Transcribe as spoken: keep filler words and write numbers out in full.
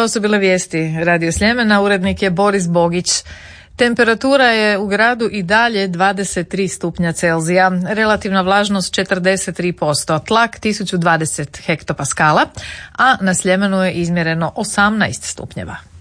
To su bile vijesti Radio Sljemena, urednik je Boris Bogić. Temperatura je u gradu i dalje dvadeset tri stupnja Celzija, relativna vlažnost četrdeset tri posto, tlak tisuću dvadeset hektopaskala, a na Sljemenu je izmjereno osamnaest stupnjeva.